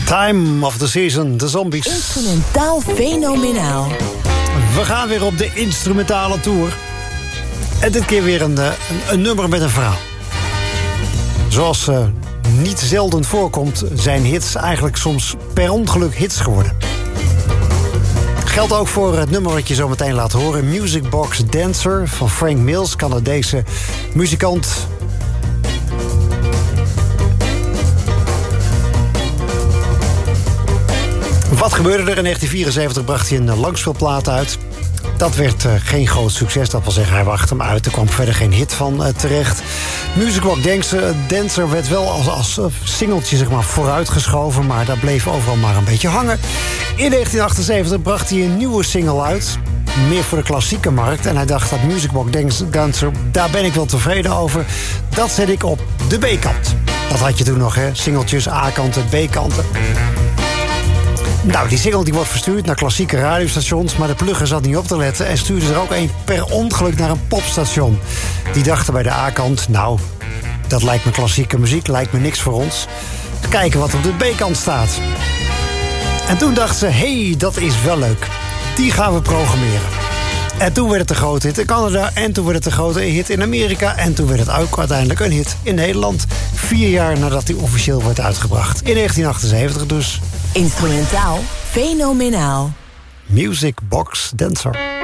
Time of the season, de Zombies. Instrumentaal fenomenaal. We gaan weer op de instrumentale tour. En dit keer weer een nummer met een verhaal. Zoals niet zelden voorkomt, zijn hits eigenlijk soms per ongeluk hits geworden. Geldt ook voor het nummer wat je zo meteen laat horen. Music Box Dancer van Frank Mills, Canadese muzikant. Wat gebeurde er? In 1974 bracht hij een langspeelplaat uit. Dat werd geen groot succes, dat wil zeggen, hij wachtte hem uit. Er kwam verder geen hit van terecht. Music Box Dancer werd wel als singeltje zeg maar, vooruitgeschoven, maar dat bleef overal maar een beetje hangen. In 1978 bracht hij een nieuwe single uit, meer voor de klassieke markt. En hij dacht dat Music Box Dancer, daar ben ik wel tevreden over. Dat zet ik op de B-kant. Dat had je toen nog, hè? Singeltjes, A-kanten, B-kanten. Nou, die single die wordt verstuurd naar klassieke radiostations, maar de plugger zat niet op te letten en stuurde er ook een per ongeluk naar een popstation. Die dachten bij de A-kant, nou, dat lijkt me klassieke muziek, lijkt me niks voor ons. Kijken wat op de B-kant staat. En toen dachten ze, hé, dat is wel leuk. Die gaan we programmeren. En toen werd het een grote hit in Canada. En toen werd het een grote hit in Amerika. En toen werd het ook uiteindelijk een hit in Nederland. 4 jaar nadat hij officieel werd uitgebracht. In 1978 dus. Instrumentaal fenomenaal. Music Box Dancer.